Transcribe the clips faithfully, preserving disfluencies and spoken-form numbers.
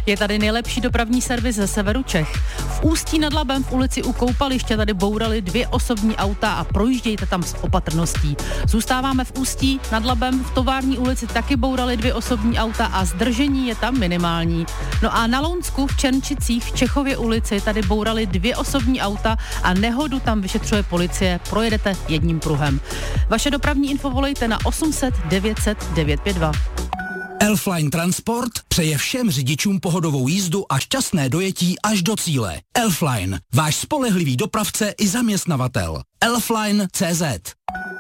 Je tady nejlepší dopravní servis ze severu Čech. V Ústí nad Labem v ulici u Koupaliště tady bourali dvě osobní auta a projíždějte tam s opatrností. Zůstáváme v Ústí nad Labem, v Tovární ulici taky bourali dvě osobní auta a zdržení je tam minimální. No a na Lounsku v Černčicích v Čechově ulici tady bourali dvě osobní auta a nehodu tam vyšetřuje policie, projedete jedním pruhem. Vaše dopravní info volejte na osm set devět set devět pět dva. Elfline Transport přeje všem řidičům pohodovou jízdu a šťastné dojetí až do cíle. Elfline, váš spolehlivý dopravce i zaměstnavatel. Elfline tečka cé zet.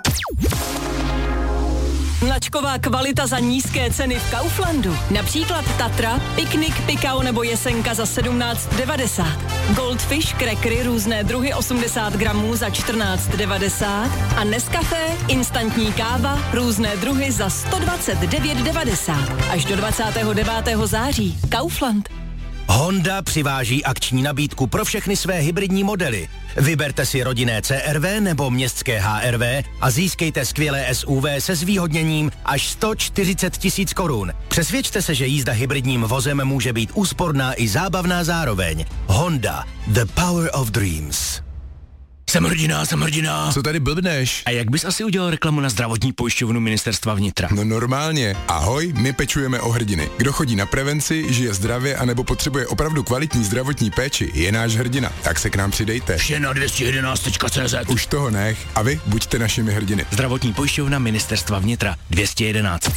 Mlačková kvalita za nízké ceny v Kauflandu. Například Tatra, piknik, pikao nebo jesenka za sedmnáct devadesát. Goldfish, crackery, různé druhy osmdesát gramů za čtrnáct devadesát. A Nescafé, instantní káva, různé druhy za sto dvacet devět devadesát. Až do dvacátého devátého září. Kaufland. Honda přiváží akční nabídku pro všechny své hybridní modely. Vyberte si rodinné C R V nebo městské H R V a získejte skvělé S U V se zvýhodněním až sto čtyřicet tisíc korun. Přesvědčte se, že jízda hybridním vozem může být úsporná i zábavná zároveň. Honda, the power of dreams. Jsem hrdina, jsem hrdina. Co tady blbneš? A jak bys asi udělal reklamu na zdravotní pojišťovnu Ministerstva vnitra? No normálně. Ahoj, my pečujeme o hrdiny. Kdo chodí na prevenci, žije zdravě anebo potřebuje opravdu kvalitní zdravotní péči, je náš hrdina. Tak se k nám přidejte. Vše na dvě stě jedenáct tečka cé zet. Už toho nech. A vy buďte našimi hrdiny. Zdravotní pojišťovna Ministerstva vnitra dvě stě jedenáct.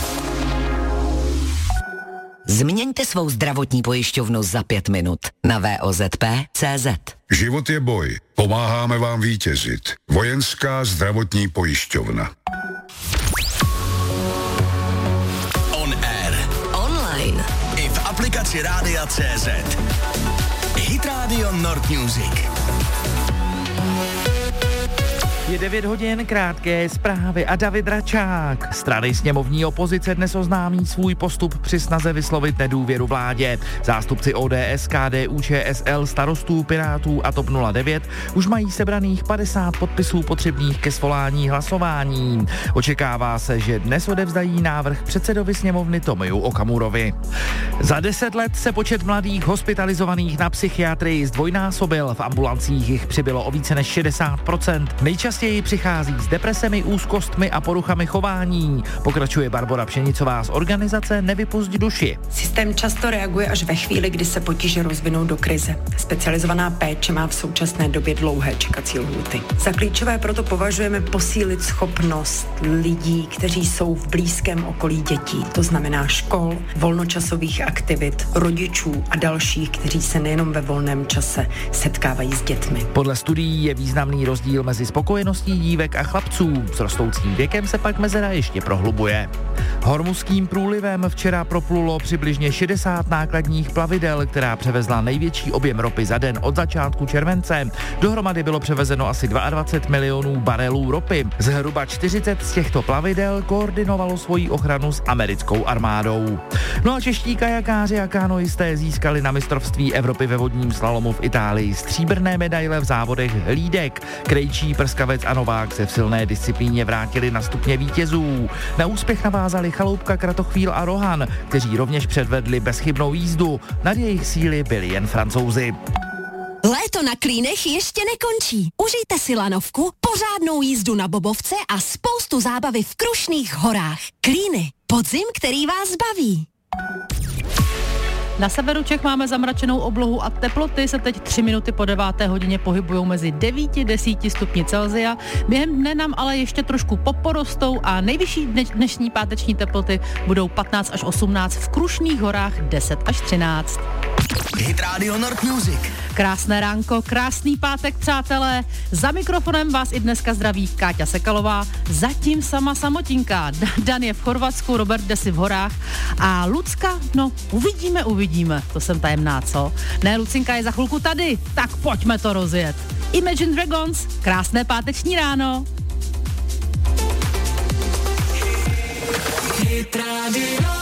Změňte svou zdravotní pojišťovnu za pět minut na v o zet pé tečka cé zet. Život je boj. Pomáháme vám vítězit. Vojenská zdravotní pojišťovna. On air. Online. I v aplikaci Rádia tečka cé zet. Hit Radio Nord Music. Je devět hodin, krátké zprávy a David Račák. Strany sněmovní opozice dnes oznámí svůj postup při snaze vyslovit nedůvěru vládě. Zástupci O D S, K D U, Č S L, Starostů, Pirátů a TOP nula devět už mají sebraných padesát podpisů potřebných ke svolání hlasování. Očekává se, že dnes odevzdají návrh předsedovi sněmovny Tomiu Okamurovi. Za deset let se počet mladých hospitalizovaných na psychiatrii zdvojnásobil, v ambulancích jich přibylo o více než šedesát procent. Nejčastěji přichází s depresemi, úzkostmi a poruchami chování. Pokračuje Barbora Pšenicová z organizace Nevypusť duši. Systém často reaguje až ve chvíli, kdy se potíže rozvinou do krize. Specializovaná péče má v současné době dlouhé čekací lhůty. Za klíčové proto považujeme posílit schopnost lidí, kteří jsou v blízkém okolí dětí. To znamená škol, volnočasových aktivit, rodičů a dalších, kteří se nejenom ve volném čase setkávají s dětmi. Podle studií je významný rozdíl mezi spokojeností dívek a chlapců. S rostoucím věkem se pak mezera ještě prohlubuje. Hormuzským průlivem včera proplulo přibližně šedesát nákladních plavidel, která převezla největší objem ropy za den od začátku července. Dohromady bylo převezeno asi dvacet dva milionů barelů ropy. Zhruba čtyřicet z těchto plavidel koordinovalo svoji ochranu s americkou armádou. No a čeští kajakáři a kanoisté získali na mistrovství Evropy ve vodním slalomu v Itálii stříbrné medaile v závodech hlídek. Krejčí, prskavec a novák se v silné disciplíně vrátili na stupně vítězů. Na úspěch navázali Chaloupka, Kratochvíl a Rohan, kteří rovněž předvedli bezchybnou jízdu. Nad jejich síly byli jen Francouzi. Léto na Klínech ještě nekončí. Užijte si lanovku, pořádnou jízdu na bobovce a spoustu zábavy v Krušných horách. Klíny, podzim, který vás baví. Na severu Čech máme zamračenou oblohu a teploty se teď tři minuty po deváté hodině pohybují mezi devět až deset stupni Celsia. Během dne nám ale ještě trošku poporostou a nejvyšší dnešní páteční teploty budou patnáct až osmnáct, v Krušných horách deset až třináct. Hit Radio Nord Music. Krásné ránko, krásný pátek, přátelé. Za mikrofonem vás i dneska zdraví Káťa Sekalová, zatím sama samotinka. Dan je v Chorvatsku, Robert jde si v horách a Lucka, no uvidíme, uvidíme. To jsem tajemná, co? Ne, Lucinka je za chvilku tady, tak pojďme to rozjet. Imagine Dragons, krásné páteční ráno. Hit Radio.